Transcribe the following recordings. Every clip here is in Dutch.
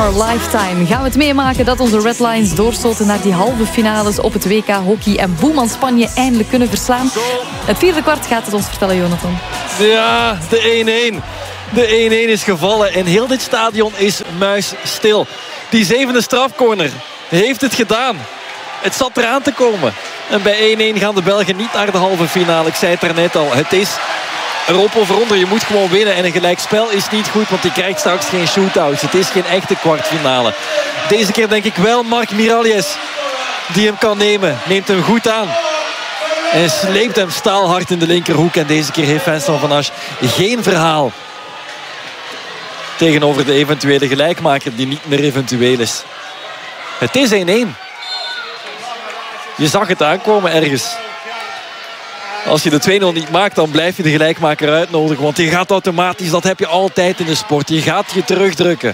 Lifetime. Gaan we het meemaken dat onze Red Lions doorstoten naar die halve finales op het WK hockey en boeman Spanje eindelijk kunnen verslaan? Het vierde kwart gaat het ons vertellen, Jonathan. Ja, de 1-1. De 1-1 is gevallen en heel dit stadion is muisstil. Die zevende strafcorner heeft het gedaan. Het zat eraan te komen. En bij 1-1 gaan de Belgen niet naar de halve finale. Ik zei het daarnet al. Het is erop of eronder. Je moet gewoon winnen. En een gelijkspel is niet goed, want je krijgt straks geen shootouts. Het is geen echte kwartfinale. Deze keer denk ik wel Marc Miralles die hem kan nemen. Neemt hem goed aan. En sleept hem staalhard in de linkerhoek. En deze keer heeft Vincent Van Asch geen verhaal tegenover de eventuele gelijkmaker die niet meer eventueel is. Het is 1-1. Je zag het aankomen ergens. Als je de 2-0 niet maakt, dan blijf je de gelijkmaker uitnodigen. Want je gaat automatisch, dat heb je altijd in de sport. Je gaat je terugdrukken.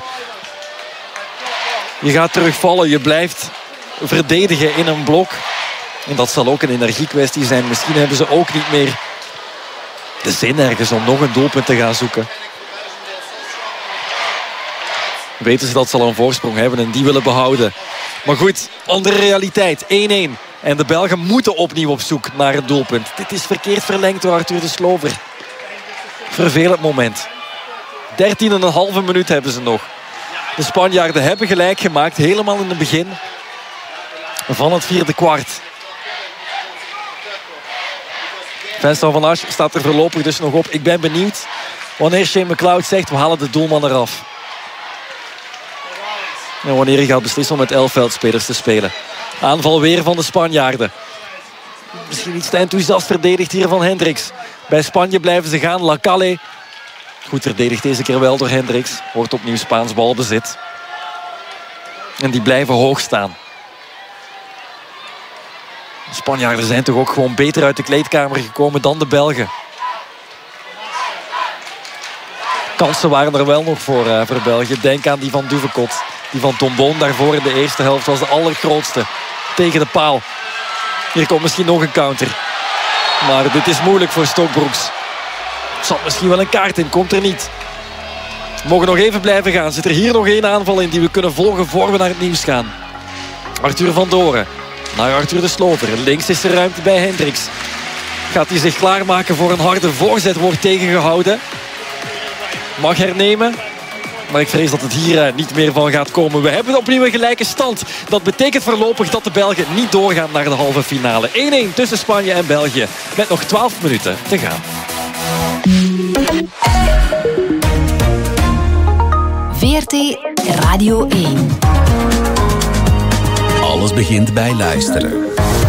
Je gaat terugvallen. Je blijft verdedigen in een blok. En dat zal ook een energiekwestie zijn. Misschien hebben ze ook niet meer de zin ergens om nog een doelpunt te gaan zoeken. Weten ze dat ze al een voorsprong hebben en die willen behouden. Maar goed, andere realiteit. 1-1. En de Belgen moeten opnieuw op zoek naar het doelpunt. Dit is verkeerd verlengd door Arthur de Slover. Vervelend moment. 13,5 minuut hebben ze nog. De Spanjaarden hebben gelijk gemaakt. Helemaal in het begin van het vierde kwart. Vincent Van Asch staat er voorlopig dus nog op. Ik ben benieuwd wanneer Shane McLeod zegt: we halen de doelman eraf. En wanneer hij gaat beslissen om met 11 veldspelers te spelen. Aanval weer van de Spanjaarden. Misschien iets te enthousiast verdedigd hier van Hendricks. Bij Spanje blijven ze gaan. Lacalle. Goed verdedigd deze keer wel door Hendricks. Wordt opnieuw Spaans balbezit. En die blijven hoog staan. De Spanjaarden zijn toch ook gewoon beter uit de kleedkamer gekomen dan de Belgen. Kansen waren er wel nog voor België. Denk aan die van Duvekot. Die van Tomboon daarvoor in de eerste helft was de allergrootste. Tegen de paal. Hier komt misschien nog een counter. Maar dit is moeilijk voor Stokbroeks. Er zat misschien wel een kaart in. Komt er niet. We mogen nog even blijven gaan. Zit er hier nog één aanval in die we kunnen volgen voor we naar het nieuws gaan. Arthur van Doren. Naar Arthur de Slover. Links is er ruimte bij Hendricks. Gaat hij zich klaarmaken voor een harde voorzet. Wordt tegengehouden. Mag hernemen. Maar ik vrees dat het hier niet meer van gaat komen. We hebben opnieuw een gelijke stand. Dat betekent voorlopig dat de Belgen niet doorgaan naar de halve finale. 1-1 tussen Spanje en België. Met nog 12 minuten te gaan. VRT Radio 1. Alles begint bij luisteren.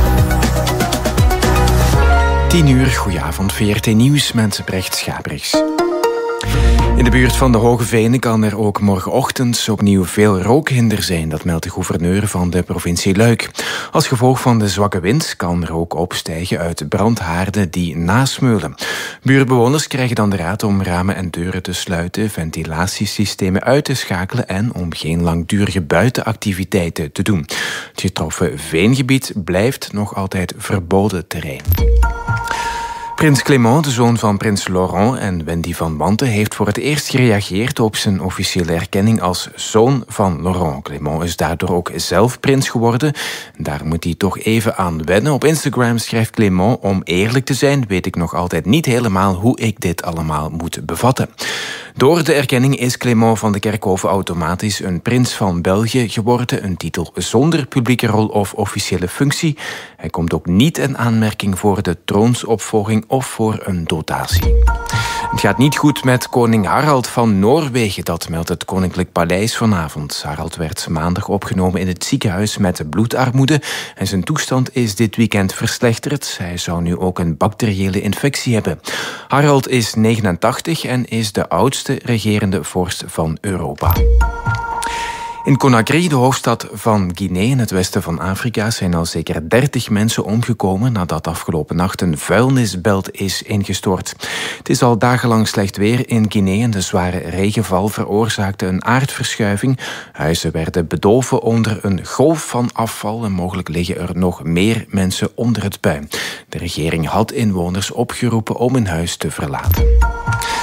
10:00, goedenavond, VRT Nieuws met Brecht Schabrichs. In de buurt van de Hoge Venen kan er ook morgenochtend opnieuw veel rookhinder zijn. Dat meldt de gouverneur van de provincie Luik. Als gevolg van de zwakke wind kan rook opstijgen uit brandhaarden die nasmeulen. Buurtbewoners krijgen dan de raad om ramen en deuren te sluiten, ventilatiesystemen uit te schakelen en om geen langdurige buitenactiviteiten te doen. Het getroffen veengebied blijft nog altijd verboden terrein. Prins Clément, de zoon van prins Laurent en Wendy van Wanten, heeft voor het eerst gereageerd op zijn officiële erkenning als zoon van Laurent. Clément is daardoor ook zelf prins geworden. Daar moet hij toch even aan wennen. Op Instagram schrijft Clément: om eerlijk te zijn weet ik nog altijd niet helemaal hoe ik dit allemaal moet bevatten. Door de erkenning is Clément van de Kerkhoven automatisch een prins van België geworden. Een titel zonder publieke rol of officiële functie. Hij komt ook niet in aanmerking voor de troonsopvolging of voor een dotatie. Het gaat niet goed met koning Harald van Noorwegen, dat meldt het Koninklijk Paleis vanavond. Harald werd maandag opgenomen in het ziekenhuis met bloedarmoede en zijn toestand is dit weekend verslechterd. Hij zou nu ook een bacteriële infectie hebben. Harald is 89 en is de oudste regerende vorst van Europa. In Conakry, de hoofdstad van Guinea in het westen van Afrika, zijn al zeker 30 mensen omgekomen nadat afgelopen nacht een vuilnisbelt is ingestort. Het is al dagenlang slecht weer in Guinea en de zware regenval veroorzaakte een aardverschuiving. Huizen werden bedolven onder een golf van afval en mogelijk liggen er nog meer mensen onder het puin. De regering had inwoners opgeroepen om hun huis te verlaten.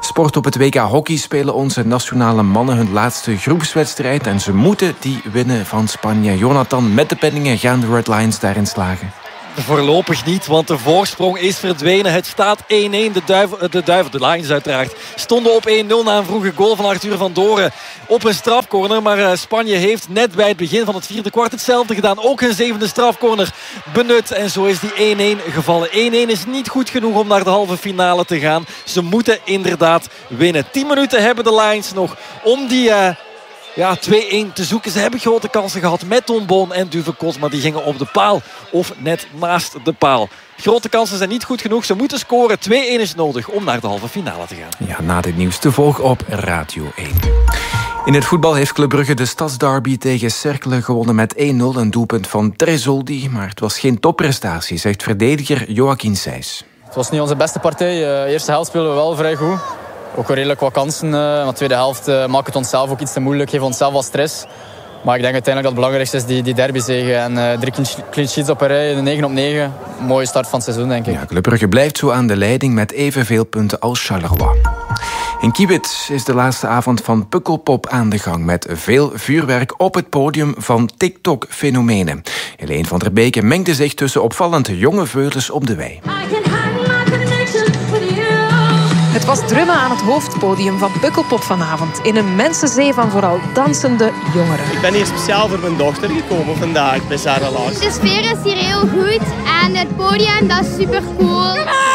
Sport op het WK Hockey spelen onze nationale mannen hun laatste groepswedstrijd. En ze moeten die winnen van Spanje. Jonathan, met de penningen gaan de Red Lions daarin slagen? Voorlopig niet, want de voorsprong is verdwenen. Het staat 1-1. De Lions uiteraard, stonden op 1-0 na een vroege goal van Arthur van Doren op een strafcorner. Maar Spanje heeft net bij het begin van het vierde kwart hetzelfde gedaan. Ook hun zevende strafcorner benut. En zo is die 1-1 gevallen. 1-1 is niet goed genoeg om naar de halve finale te gaan. Ze moeten inderdaad winnen. 10 minuten hebben de Lions nog om die 2-1 te zoeken. Ze hebben grote kansen gehad met Tom Boon en Duvekot, maar die gingen op de paal of net naast de paal. Grote kansen zijn niet goed genoeg. Ze moeten scoren. 2-1 is nodig om naar de halve finale te gaan. Ja, na dit nieuws te volgen op Radio 1. In het voetbal heeft Club Brugge de stadsderby tegen Cercle gewonnen met 1-0. Een doelpunt van Tresoldi, maar het was geen topprestatie, zegt verdediger Joachim Sijs. Het was niet onze beste partij. De eerste helft speelden we wel vrij goed. Ook wel redelijk wat kansen. Maar de tweede helft maakt het onszelf ook iets te moeilijk. Geeft onszelf wat stress. Maar ik denk uiteindelijk dat het belangrijkste is die derbyzege. En 3 clean sheets op een rij, 9 op 9. Mooie start van het seizoen, denk ik. Ja, Club Brugge blijft zo aan de leiding met evenveel punten als Charleroi. In Kiebitz is de laatste avond van Pukkelpop aan de gang met veel vuurwerk op het podium van TikTok-fenomenen. Helene van der Beken mengde zich tussen opvallend jonge veulens op de wei. Het was drummen aan het hoofdpodium van Pukkelpop vanavond. In een mensenzee van vooral dansende jongeren. Ik ben hier speciaal voor mijn dochter gekomen vandaag bij Sarah Lars. De sfeer is hier heel goed en het podium, dat is super cool.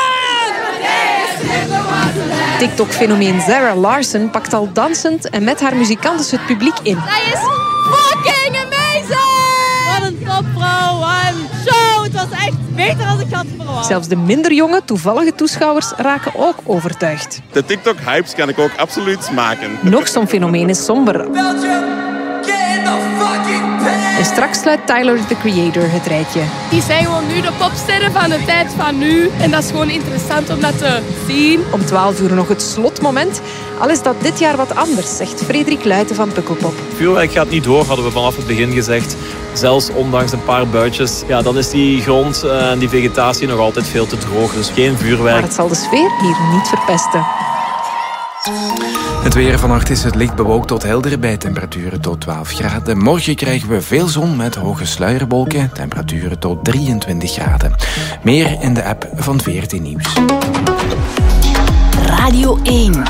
TikTok-fenomeen Sarah Larsen pakt al dansend en met haar muzikanten het publiek in. Dat is fucking amazing! Wat een topvrouw, wat een show! Het was echt beter dan ik had verwacht. Zelfs de minder jonge, toevallige toeschouwers raken ook overtuigd. De TikTok-hypes kan ik ook absoluut smaken. Nog zo'n fenomeen is somber. En straks sluit Tyler, the Creator, het rijtje. Die zijn gewoon nu de popsterren van de tijd van nu. En dat is gewoon interessant om dat te zien. Om 12 uur nog het slotmoment. Al is dat dit jaar wat anders, zegt Frederik Luijten van Pukkelpop. Vuurwerk gaat niet door, hadden we vanaf het begin gezegd. Zelfs ondanks een paar buitjes. Ja, dan is die grond en die vegetatie nog altijd veel te droog. Dus geen vuurwerk. Maar het zal de sfeer hier niet verpesten. Het weer vannacht is het licht bewolkt tot helder bij temperaturen tot 12 graden. Morgen krijgen we veel zon met hoge sluierwolken. Temperaturen tot 23 graden. Meer in de app van VRT Nieuws. Radio 1.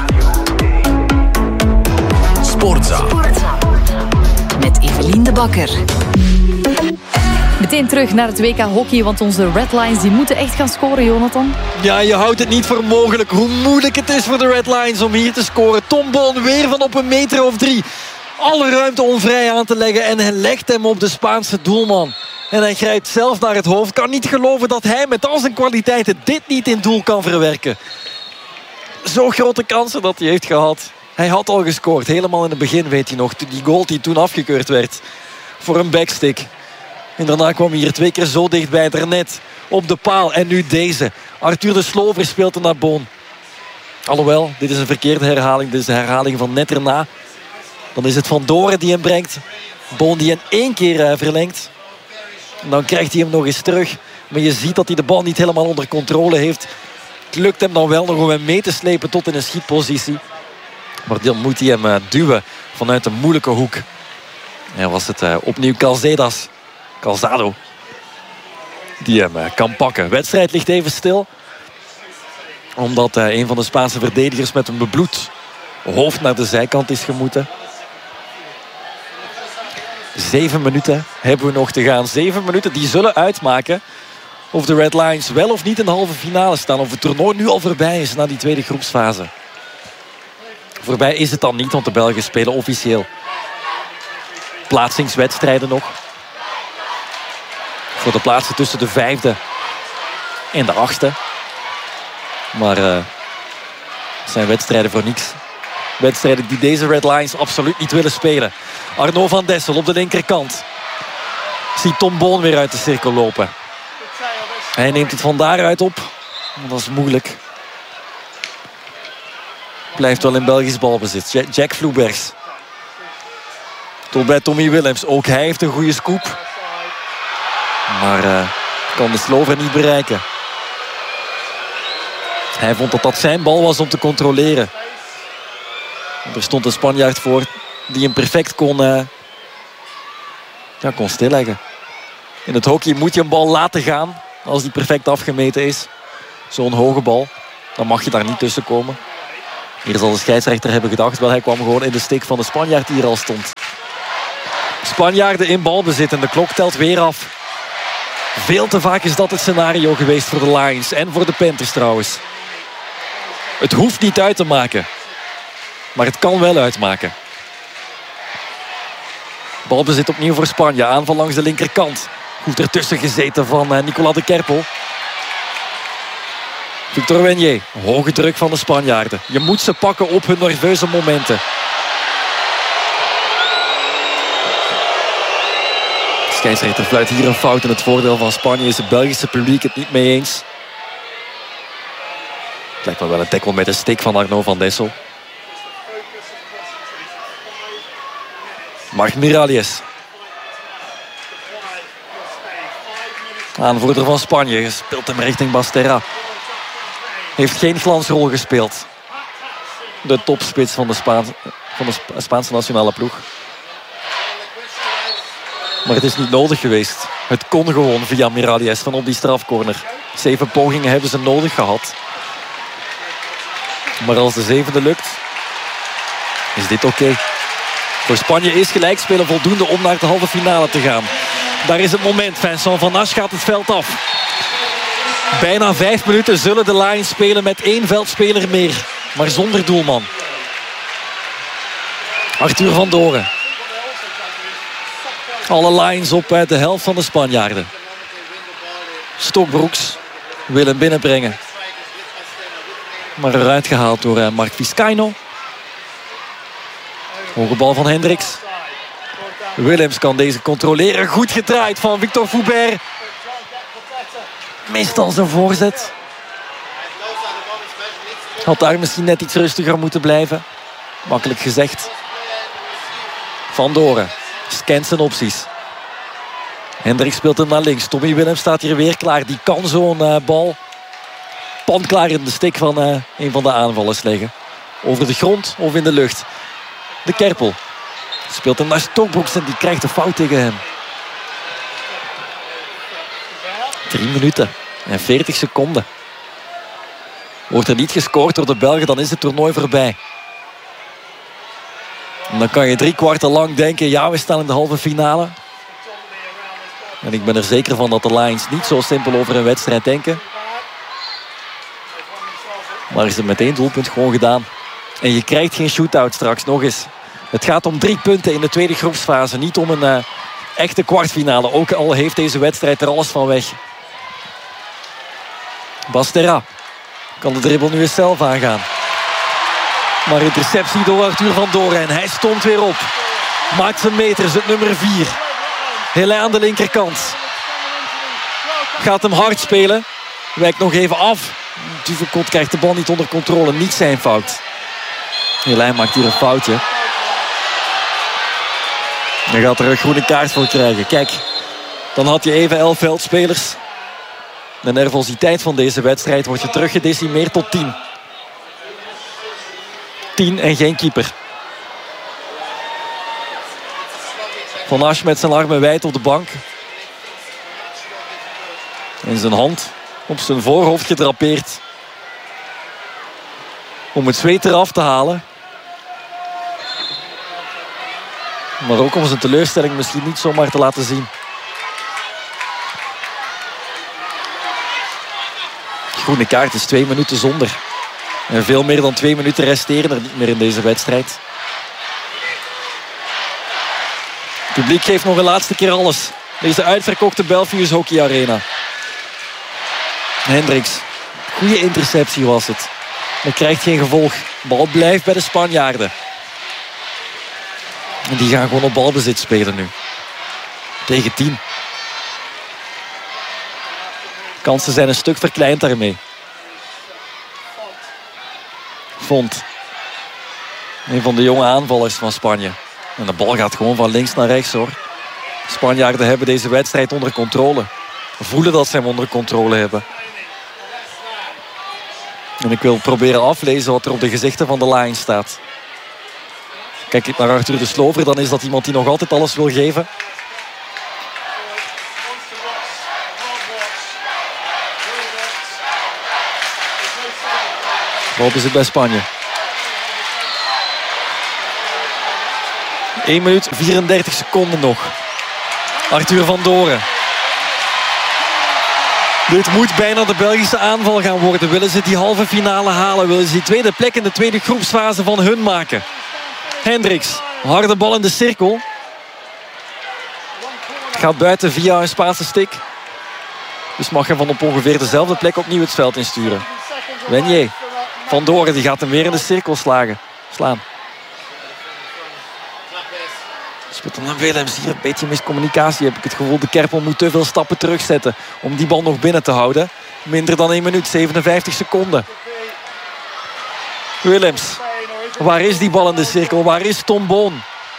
Sportza. Met Evelien de Bakker. Meteen terug naar het WK Hockey, want onze Red Lions die moeten echt gaan scoren, Jonathan. Ja, je houdt het niet voor mogelijk hoe moeilijk het is voor de Red Lions om hier te scoren. Tom Boon weer van op een meter of 3. Alle ruimte om vrij aan te leggen en hij legt hem op de Spaanse doelman. En hij grijpt zelf naar het hoofd. Kan niet geloven dat hij met al zijn kwaliteiten dit niet in doel kan verwerken. Zo grote kansen dat hij heeft gehad. Hij had al gescoord, helemaal in het begin weet hij nog. Die goal die toen afgekeurd werd voor een backstick. En daarna kwam hij hier 2 keer zo dichtbij het net op de paal. En nu deze. Arthur de Slover speelt er naar Boon. Alhoewel, dit is een verkeerde herhaling. Dit is de herhaling van net erna. Dan is het Van Doren die hem brengt. Boon die hem 1 keer verlengt. En dan krijgt hij hem nog eens terug. Maar je ziet dat hij de bal niet helemaal onder controle heeft. Het lukt hem dan wel nog om hem mee te slepen tot in een schietpositie. Maar dan moet hij hem duwen vanuit een moeilijke hoek. En was het opnieuw Calzado die hem kan pakken. De wedstrijd ligt even stil. Omdat een van de Spaanse verdedigers met een bebloed hoofd naar de zijkant is gemoeten. 7 minuten hebben we nog te gaan. 7 minuten die zullen uitmaken of de Red Lions wel of niet in de halve finale staan. Of het toernooi nu al voorbij is na die tweede groepsfase. Voorbij is het dan niet, want de Belgen spelen officieel plaatsingswedstrijden nog. Voor de plaatsen tussen de 5e en de 8e. Maar het zijn wedstrijden voor niks. Wedstrijden die deze Red Lions absoluut niet willen spelen. Arnaud van Dessel op de linkerkant. Ziet Tom Boon weer uit de cirkel lopen. Hij neemt het van daaruit op. Dat is moeilijk. Blijft wel in Belgisch balbezit. Jack Vloebergs. Tot bij Tommy Willems. Ook hij heeft een goede scoop. Maar kan de Slover niet bereiken. Hij vond dat dat zijn bal was om te controleren. Er stond een Spanjaard voor die hem perfect kon stilleggen. In het hockey moet je een bal laten gaan als die perfect afgemeten is. Zo'n hoge bal. Dan mag je daar niet tussen komen. Hier zal de scheidsrechter hebben gedacht. Wel, hij kwam gewoon in de steek van de Spanjaard die hier al stond. Spanjaarden in balbezit en de klok telt weer af. Veel te vaak is dat het scenario geweest voor de Lions. En voor de Panthers trouwens. Het hoeft niet uit te maken. Maar het kan wel uitmaken. Balbezit opnieuw voor Spanje. Aanval langs de linkerkant. Goed ertussen gezeten van Nicolas de Kerpel. Victor Wenier. Hoge druk van de Spanjaarden. Je moet ze pakken op hun nerveuze momenten. De scheidsrechter fluit hier een fout in het voordeel van Spanje. Is het Belgische publiek het niet mee eens. Het lijkt wel een tackle met een stick van Arnaud van Dessel. Marc Miralles. Aanvoerder van Spanje. Speelt hem richting Basterra. Heeft geen glansrol gespeeld. De topspits van de Spaanse nationale ploeg. Maar het is niet nodig geweest. Het kon gewoon via Miralles van op die strafcorner. 7 pogingen hebben ze nodig gehad. Maar als de 7e lukt, is dit oké. Voor Spanje is gelijkspelen voldoende om naar de halve finale te gaan. Daar is het moment. Vincent Van Asch gaat het veld af. Bijna 5 minuten zullen de Lions spelen met 1 veldspeler meer. Maar zonder doelman. Arthur van Doren. Alle Lions op de helft van de Spanjaarden. Stokbroeks wil hem binnenbrengen. Maar eruit gehaald door Marc Vizcaino. Hoge bal van Hendricks. Willems kan deze controleren. Goed gedraaid van Victor Foubert. Mist al zijn voorzet. Had daar misschien net iets rustiger moeten blijven. Makkelijk gezegd. Van Doren scant zijn opties. Hendricks speelt hem naar links. Tommy Willems staat hier weer klaar. Die kan zo'n bal panklaar in de stik van een van de aanvallers leggen. Over de grond of in de lucht. De Kerpel speelt hem naar Stokbroeks en die krijgt een fout tegen hem. 3 minuten en 40 seconden. Wordt er niet gescoord door de Belgen, dan is het toernooi voorbij. En dan kan je 3 kwarten lang denken, ja, we staan in de halve finale. En ik ben er zeker van dat de Lions niet zo simpel over een wedstrijd denken. Maar is het met 1 doelpunt gewoon gedaan. En je krijgt geen shootout straks, nog eens. Het gaat om 3 punten in de tweede groepsfase. Niet om een echte kwartfinale. Ook al heeft deze wedstrijd er alles van weg. Basterra kan de dribbel nu eens zelf aangaan. Maar interceptie door Arthur van Doren. En hij stond weer op. Maakt zijn meters, het nummer 4. Hélin aan de linkerkant. Gaat hem hard spelen. Wijkt nog even af. Duvekot krijgt de bal niet onder controle. Niet zijn fout. Hélin maakt hier een foutje. Hij gaat er een groene kaart voor krijgen. Kijk, dan had je even 11 veldspelers. De nervositeit van deze wedstrijd wordt je teruggedecimeerd tot 10. 10 en geen keeper. Van Asch met zijn armen wijd op de bank. En zijn hand op zijn voorhoofd gedrapeerd. Om het zweet eraf te halen. Maar ook om zijn teleurstelling misschien niet zomaar te laten zien. Groene kaart is 2 minuten zonder. En veel meer dan 2 minuten resteren er niet meer in deze wedstrijd. Het publiek geeft nog een laatste keer alles. Deze uitverkochte Belfius Hockey Arena. Hendricks. Goede interceptie was het. Maar krijgt geen gevolg. Bal blijft bij de Spanjaarden. En die gaan gewoon op balbezit spelen nu. Tegen 10. Kansen zijn een stuk verkleind daarmee. Font. Een van de jonge aanvallers van Spanje. En de bal gaat gewoon van links naar rechts, hoor. De Spanjaarden hebben deze wedstrijd onder controle. Voelen dat ze hem onder controle hebben. En ik wil proberen aflezen wat er op de gezichten van de Lions staat. Kijk ik naar Arthur de Slover, dan is dat iemand die nog altijd alles wil geven. Balbezit bij Spanje. 1 minuut 34 seconden nog. Arthur van Doren. Dit moet bijna de Belgische aanval gaan worden. Willen ze die halve finale halen? Willen ze die tweede plek in de tweede groepsfase van hun maken? Hendricks, harde bal in de cirkel. Gaat buiten via een Spaanse stick. Dus mag hij van op ongeveer dezelfde plek opnieuw het veld insturen. Wenier. Van Doren die gaat hem weer in de cirkel slaan. Speelt dan naar Willems. Hier een beetje miscommunicatie heb ik het gevoel. De Kerpel moet te veel stappen terugzetten om die bal nog binnen te houden. Minder dan 1 minuut, 57 seconden. Willems. Waar is die bal in de cirkel? Waar is Tom Boon?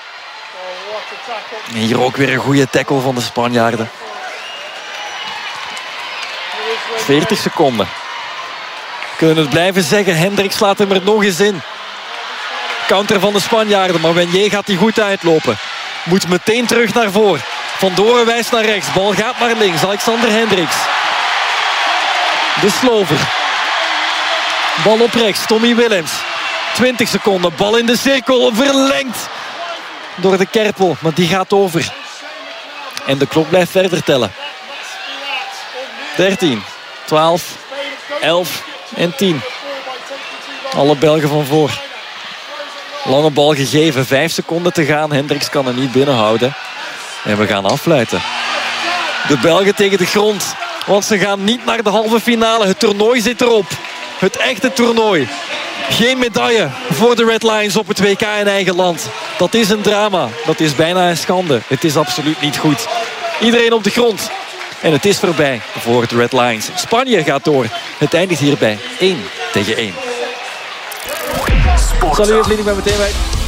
En hier ook weer een goede tackle van de Spanjaarden. 40 seconden. Kunnen het blijven zeggen. Hendricks slaat hem er nog eens in. Counter van de Spanjaarden. Maar Wenier gaat die goed uitlopen. Moet meteen terug naar voren. Van Doren wijst naar rechts. Bal gaat naar links. Alexander Hendricks. De Slover. Bal op rechts. Tommy Willems. 20 seconden. Bal in de cirkel. Verlengd door de Kerpel. Maar die gaat over. En de klok blijft verder tellen. 13, 12, 11 en 10. Alle Belgen van voor. Lange bal gegeven. 5 seconden te gaan. Hendricks kan er niet binnenhouden. En we gaan affluiten. De Belgen tegen de grond. Want ze gaan niet naar de halve finale. Het toernooi zit erop. Het echte toernooi. Geen medaille voor de Red Lions op het WK in eigen land. Dat is een drama. Dat is bijna een schande. Het is absoluut niet goed. Iedereen op de grond. En het is voorbij voor de Red Lions. Spanje gaat door. Het eindigt hierbij 1-1. Salut, Evelien, ik ben meteen bij.